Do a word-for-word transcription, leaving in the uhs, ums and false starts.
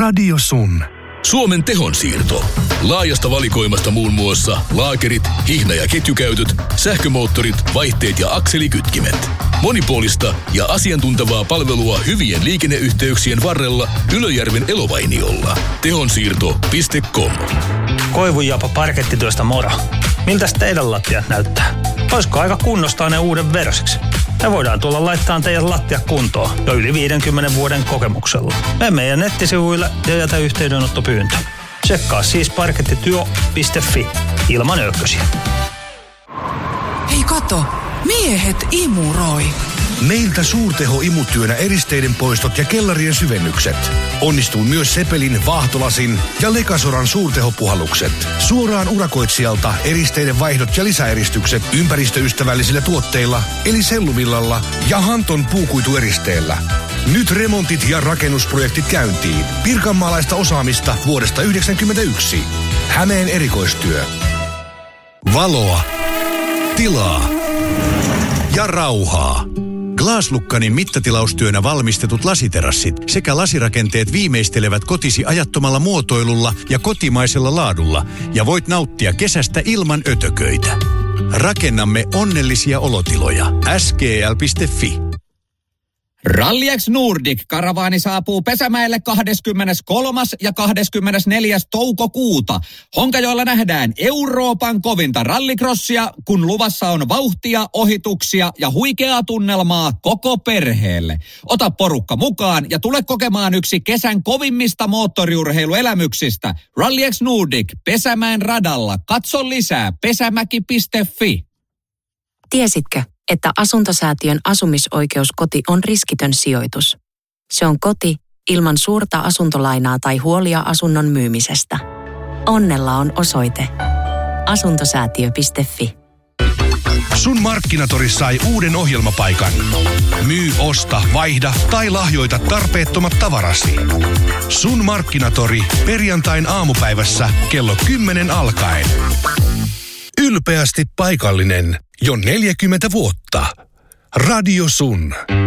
Radio Sun. Suomen tehonsiirto. Laajasta valikoimasta muun muassa laakerit, hihna- ja ketjukäytöt, sähkömoottorit, vaihteet ja akselikytkimet. Monipuolista ja asiantuntevaa palvelua hyvien liikenneyhteyksien varrella Ylöjärven Elovainiolla. tehonsiirto piste com. Koivunjapa parkettityöstä moro. Miltäs teidän lattiat näyttää? Olisiko aika kunnostaa ne uuden versiksi? Me voidaan tulla laittaa teidän lattia kuntoon jo yli viidenkymmenen vuoden kokemuksella. Mene meidän nettisivuille ja jätä yhteydenottopyyntö. Tsekkaa siis parkettityö piste fi ilman ökkösiä. Hei kato, miehet imuroi. Meiltä suurteho-imutyönä eristeiden poistot ja kellarien syvennykset. Onnistuu myös Sepelin, Vaahtolasin ja Lekasoran suurtehopuhallukset. Suoraan urakoitsijalta eristeiden vaihdot ja lisäeristykset ympäristöystävällisillä tuotteilla, eli selluvillalla ja Hanton puukuitueristeellä. Nyt remontit ja rakennusprojektit käyntiin. Pirkanmaalaista osaamista vuodesta yhdeksänkymmentäyksi. Hämeen erikoistyö. Valoa, tilaa ja rauhaa. Glaslukkanin mittatilaustyönä valmistetut lasiterassit sekä lasirakenteet viimeistelevät kotisi ajattomalla muotoilulla ja kotimaisella laadulla ja voit nauttia kesästä ilman ötököitä. Rakennamme onnellisia olotiloja. S G L piste fi. Rally X Nordic -karavaani saapuu Pesämäelle kahdeskymmeneskolmas ja kahdeskymmenesneljäs toukokuuta. Honkajoella nähdään Euroopan kovinta rallycrossia, kun luvassa on vauhtia, ohituksia ja huikeaa tunnelmaa koko perheelle. Ota porukka mukaan ja tule kokemaan yksi kesän kovimmista moottoriurheiluelämyksistä. Rally X Nordic Pesämäen radalla. Katso lisää pesämäki piste fi. Tiesitkö, että Asuntosäätiön asumisoikeuskoti on riskitön sijoitus? Se on koti ilman suurta asuntolainaa tai huolia asunnon myymisestä. Onnella on osoite asuntosäätiö piste fi. Sun Markkinatori sai uuden ohjelmapaikan. Myy, osta, vaihda tai lahjoita tarpeettomat tavarasi. Sun Markkinatori perjantain aamupäivässä kello kymmenen alkaen. Ylpeästi paikallinen jo neljäkymmentä vuotta. Radio Sun.